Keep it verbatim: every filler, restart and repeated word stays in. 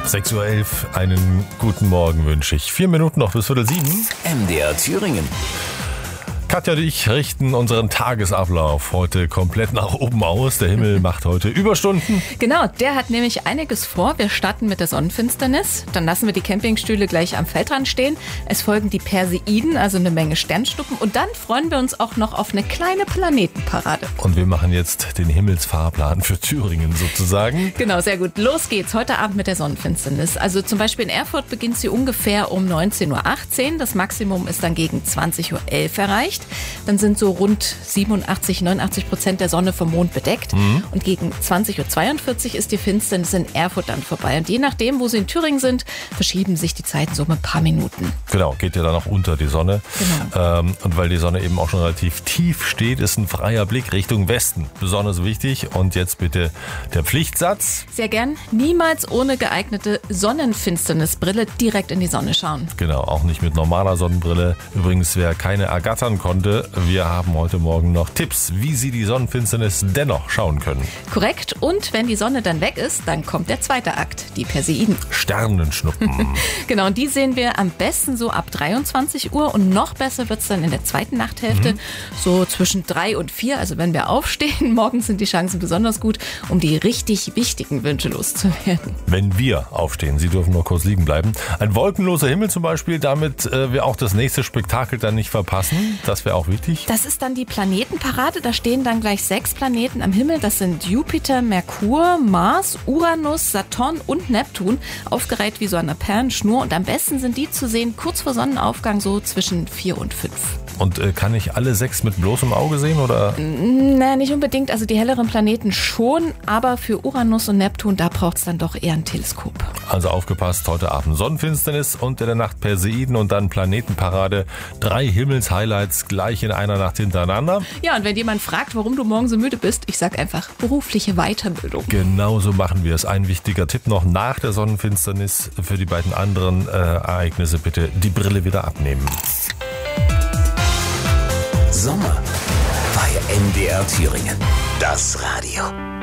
sechs Uhr elf, einen guten Morgen wünsche ich. Vier Minuten noch bis Viertel sieben. M D R Thüringen. Katja und ich richten unseren Tagesablauf heute komplett nach oben aus. Der Himmel macht heute Überstunden. Genau, der hat nämlich einiges vor. Wir starten mit der Sonnenfinsternis. Dann lassen wir die Campingstühle gleich am Feldrand stehen. Es folgen die Perseiden, also eine Menge Sternschnuppen. Und dann freuen wir uns auch noch auf eine kleine Planetenparade. Und wir machen jetzt den Himmelsfahrplan für Thüringen sozusagen. Genau, sehr gut. Los geht's. Heute Abend mit der Sonnenfinsternis. Also zum Beispiel in Erfurt beginnt sie ungefähr um neunzehn Uhr achtzehn. Das Maximum ist dann gegen zwanzig Uhr elf erreicht. Dann sind so rund siebenundachtzig, neunundachtzig Prozent der Sonne vom Mond bedeckt. Mhm. Und gegen zwanzig Uhr zweiundvierzig ist die Finsternis in Erfurt dann vorbei. Und je nachdem, wo sie in Thüringen sind, verschieben sich die Zeiten so um ein paar Minuten. Genau, geht ja dann auch unter die Sonne. Genau. Ähm, und weil die Sonne eben auch schon relativ tief steht, ist ein freier Blick Richtung Westen besonders wichtig. Und jetzt bitte der Pflichtsatz. Sehr gern. Niemals ohne geeignete Sonnenfinsternisbrille direkt in die Sonne schauen. Genau, auch nicht mit normaler Sonnenbrille. Übrigens, wer keine ergattern konnte, wir haben heute Morgen noch Tipps, wie Sie die Sonnenfinsternis dennoch schauen können. Korrekt. Und wenn die Sonne dann weg ist, dann kommt der zweite Akt, die Perseiden. Sternenschnuppen. Genau, und die sehen wir am besten so ab dreiundzwanzig Uhr und noch besser wird es dann in der zweiten Nachthälfte, mhm. so zwischen drei und vier. Also wenn wir aufstehen, morgens sind die Chancen besonders gut, um die richtig wichtigen Wünsche loszuwerden. Wenn wir aufstehen, Sie dürfen nur kurz liegen bleiben. Ein wolkenloser Himmel zum Beispiel, damit äh, wir auch das nächste Spektakel dann nicht verpassen. Das wäre auch wichtig. Das ist dann die Planetenparade. Da stehen dann gleich sechs Planeten am Himmel. Das sind Jupiter, Merkur, Mars, Uranus, Saturn und Neptun. Aufgereiht wie so eine Perlenschnur. Und am besten sind die zu sehen kurz vor Sonnenaufgang, so zwischen vier und fünf. Und äh, kann ich alle sechs mit bloßem Auge sehen, oder? Na, nicht unbedingt. Also die helleren Planeten schon. Aber für Uranus und Neptun, da braucht es dann doch eher ein Teleskop. Also aufgepasst, heute Abend Sonnenfinsternis, unter der Nacht Perseiden und dann Planetenparade. Drei Himmelshighlights gleich in einer Nacht hintereinander. Ja, und wenn jemand fragt, warum du morgen so müde bist, ich sag einfach berufliche Weiterbildung. Genau so machen wir es. Ein wichtiger Tipp noch nach der Sonnenfinsternis. Für die beiden anderen äh, Ereignisse bitte die Brille wieder abnehmen. Sommer bei M D R Thüringen. Das Radio.